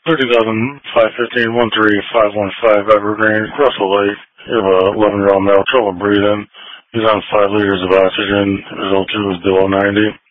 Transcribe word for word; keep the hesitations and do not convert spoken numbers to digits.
thirty thousand five fifteen one three five one five Evergreen, Russell Lake. You have a eleven year old male, trouble breathing. He's on five liters of oxygen. His O two is below ninety.